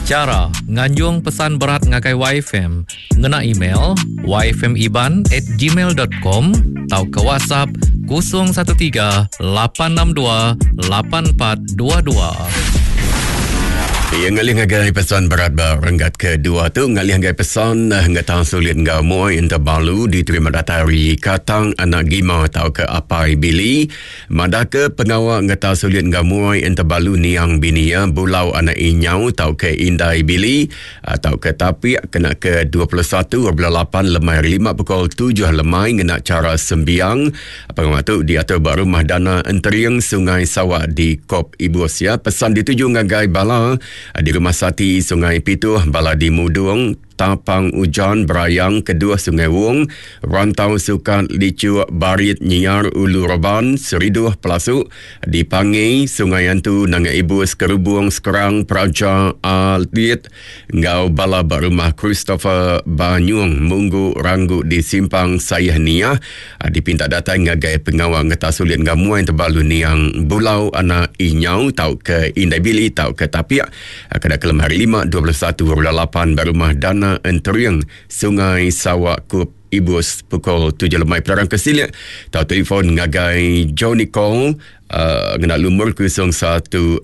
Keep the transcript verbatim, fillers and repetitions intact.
Cara nganjung pesan berat ngakai Y F M, ngena email y f m iban at gmail dot com atau ke WhatsApp kosong satu tiga lapan enam dua lapan empat dua dua. Yang ngalih ngagai pesan berat berenggat kedua tu ngalih ngagai pesan ngatang sulit ngau moi interbalu diterima datari katang anak gima tau ke apai bili madaka pengawal ngatang sulit ngau moi interbalu niang binia bulau anak inyau tau ke indai bili tau ke tapi kena ke dua puluh satu lapan lemai lima pukul tujuh lemai ngena cara sembiang apa tu diatur baru rumah dana enteriang Sungai Sawak di Kop Ibu Sia pesan dituju ngagai bala di Rumah Sati Sungai Pituh, Baladi Mudung, Tapang Ujan, Berayang, Kedua Sungai Wong, Rantau Sukat, Licu, Barit, Nyiar, Ulu Roban, Seriduh, Pelasuk, di Pangai, Sungai Antu, Nangai Ibu, Sekerubung, Sekerang, Praja, Altit, Ngau Bala Barumah Christopher Banyung, Munggu, Ranggu di Simpang Sayah Niah, dipinta datang ngagai pengawal ngata sulit ngamuai terbalu niang Bulau Anak Inyau, tau ke Indai Bili, tau ke Tapiak, kena kelem hari lima, dua puluh satu lapan Barumah Dana Enteriang Sungai Sawak Kup Ibus pukul tujuh lemai pelarang kesilik tau telefon ngagai Johnny Call uh, ngena lumur kosong satu